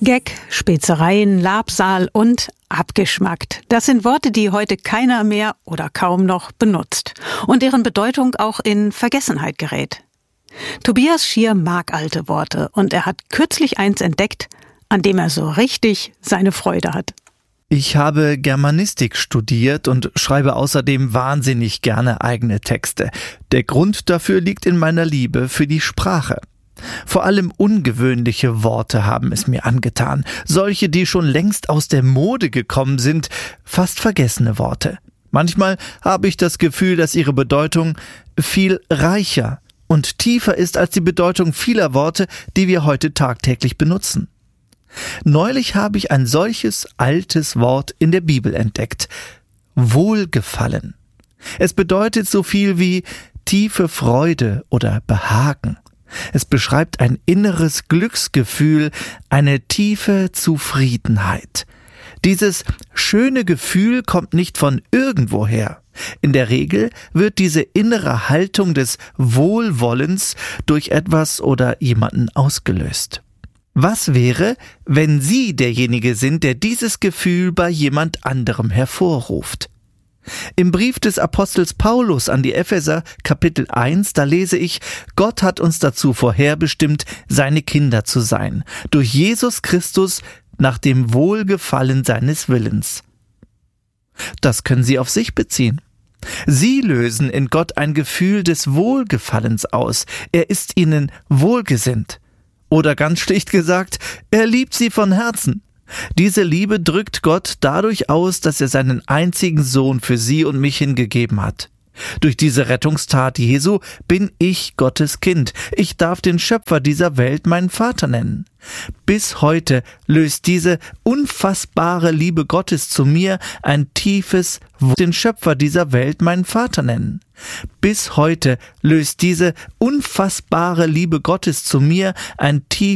Gag, Spezereien, Labsal und abgeschmackt. Das sind Worte, die heute keiner mehr oder kaum noch benutzt und deren Bedeutung auch in Vergessenheit gerät. Tobias Schier mag alte Worte und er hat kürzlich eins entdeckt, an dem er so richtig seine Freude hat. Ich habe Germanistik studiert und schreibe außerdem wahnsinnig gerne eigene Texte. Der Grund dafür liegt in meiner Liebe für die Sprache. Vor allem ungewöhnliche Worte haben es mir angetan. Solche, die schon längst aus der Mode gekommen sind, fast vergessene Worte. Manchmal habe ich das Gefühl, dass ihre Bedeutung viel reicher und tiefer ist als die Bedeutung vieler Worte, die wir heute tagtäglich benutzen. Neulich habe ich ein solches altes Wort in der Bibel entdeckt. Wohlgefallen. Es bedeutet so viel wie tiefe Freude oder Behagen. Es beschreibt ein inneres Glücksgefühl, eine tiefe Zufriedenheit. Dieses schöne Gefühl kommt nicht von irgendwoher. In der Regel wird diese innere Haltung des Wohlwollens durch etwas oder jemanden ausgelöst. Was wäre, wenn Sie derjenige sind, der dieses Gefühl bei jemand anderem hervorruft? Im Brief des Apostels Paulus an die Epheser, Kapitel 1, da lese ich: Gott hat uns dazu vorherbestimmt, seine Kinder zu sein, durch Jesus Christus nach dem Wohlgefallen seines Willens. Das können Sie auf sich beziehen. Sie lösen in Gott ein Gefühl des Wohlgefallens aus. Er ist Ihnen wohlgesinnt. Oder ganz schlicht gesagt, er liebt Sie von Herzen. Diese Liebe drückt Gott dadurch aus, dass er seinen einzigen Sohn für Sie und mich hingegeben hat. Durch diese Rettungstat Jesu bin ich Gottes Kind. Ich darf den Schöpfer dieser Welt meinen Vater nennen. Bis heute löst diese unfassbare Liebe Gottes zu mir ein tiefes den Schöpfer dieser Welt meinen Vater nennen. Bis heute löst diese unfassbare Liebe Gottes zu mir ein tiefes